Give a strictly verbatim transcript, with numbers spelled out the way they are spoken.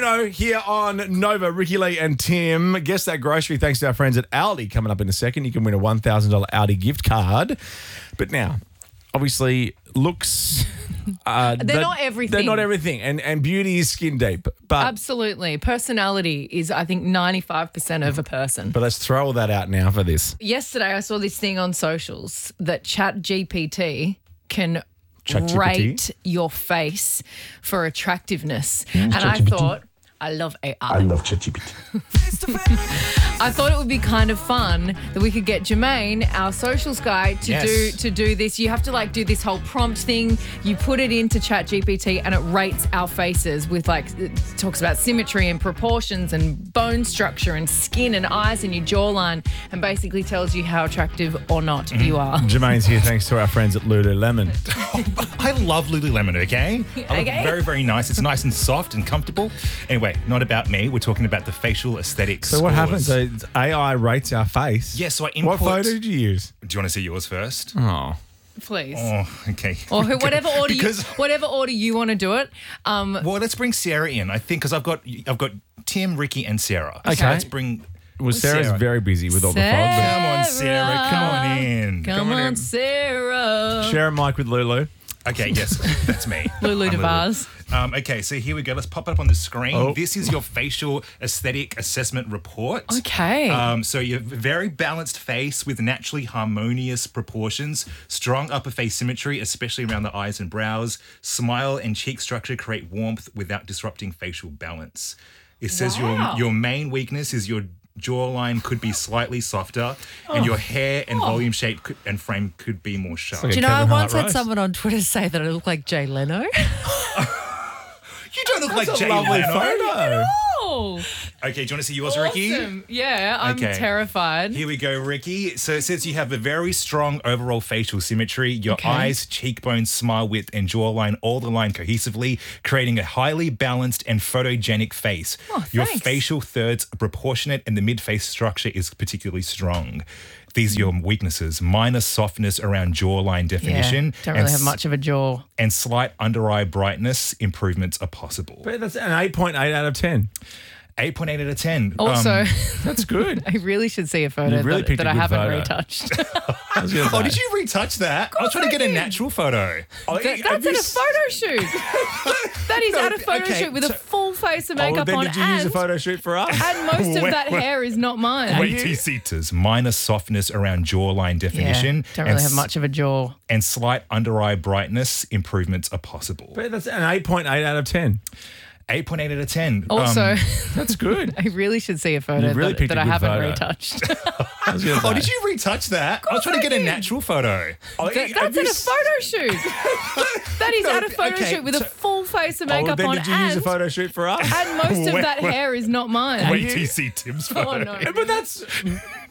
Bruno here on Nova, Ricky Lee and Tim. Guess that grocery thanks to our friends at Aldi. Coming up in a second, you can win a one thousand dollars Aldi gift card. But now, obviously, looks... Uh, They're not everything. They're not everything. And, and beauty is skin deep. But, Absolutely. Personality is, I think, ninety-five percent of a person. but let's throw all that out now for this. Yesterday, I saw this thing on socials that ChatGPT can ChatGPT? rate your face for attractiveness. and I ChatGPT. thought, I love A I. I love ChatGPT. I thought it would be kind of fun that we could get Jermaine, our socials guy, to Yes. do to do this. You have to like do this whole prompt thing. You put it into ChatGPT and it rates our faces with like it talks about symmetry and proportions and bone structure and skin and eyes and your jawline and basically tells you how attractive or not Mm-hmm. you are. Jermaine's here thanks to our friends at Lululemon. I love Lululemon, okay? I love Okay. Very, very nice. It's nice and soft and comfortable. Anyway, not about me. We're talking about the facial aesthetics. So what happens? So A I rates our face. Yeah, so I What input- photo did you use? Do you want to see yours first? Oh. Please. Oh, okay. Or who- whatever order you, Because- whatever order you want to do it. Um, Well, let's bring Sarah in. I think because I've got I've got Tim, Ricky, and Sarah. So Okay. let's bring. Well, Sarah's Sarah. very busy with all the fog. Come on, Sarah. Come on in. Come, Come on on, in. Sarah. But share a mic with Lulu. Okay, yes, that's me. Lulu I'm DeVars. Um, okay, so here we go. Let's pop it up on the screen. Oh. This is your facial aesthetic assessment report. Okay. Um, so you have a very balanced face with naturally harmonious proportions, strong upper face symmetry, especially around the eyes and brows. Smile and cheek structure create warmth without disrupting facial balance. It says Wow. your your main weakness is your jawline could be slightly softer, and your hair and volume shape could, and frame could be more sharp. like Do a you know, I Kevin Hart once had roast. someone on Twitter say that I look like Jay Leno. You don't look That's like a Jay lovely Leno. photo. Oh, Okay, do you want to see yours, Ricky? awesome. Yeah, I'm Okay. terrified. Here we go, Ricky. So it says you have a very strong overall facial symmetry. Your Okay. eyes, cheekbones, smile width, and jawline all align cohesively, creating a highly balanced and photogenic face. Oh, Your thanks. facial thirds are proportionate and the mid-face structure is particularly strong. These are your weaknesses. Minor softness around jawline definition. Yeah, don't really and have s- much of a jaw. And slight under-eye brightness improvements are possible. But that's an eight point eight out of ten. eight point eight out of ten. Also, Um, That's good. I really should see a photo You really that, picked that a I good haven't photo. retouched. I was gonna oh, say. did you retouch that? I was trying to get a natural photo. Oh, That- have that's you at a s- photo shoot. That is No, at a photo okay, shoot with a so- full face of Oh, makeup then on, did you and, use a photo shoot for us? and most of Wait, that wait. hair is not mine. Wait till you see this. Minor softness around jawline definition. Yeah, don't and really have s- much of a jaw. And slight under-eye brightness improvements are possible. But that's an eight point eight out of ten. eight point eight out of ten. Also, Um, That's good. I really should see a photo You really that, picked that a I good haven't photo. retouched. I was gonna oh, say. did you retouch that? I was trying to get a natural photo. Oh, That- have that's you at a s- photo shoot. That is No, at a photo okay, shoot with a so- full face of Oh, makeup then on, did you use a and, photo shoot for us? and most of Wait, that wait. hair is not mine. Wait till you see Tim's photo. Oh, no. But that's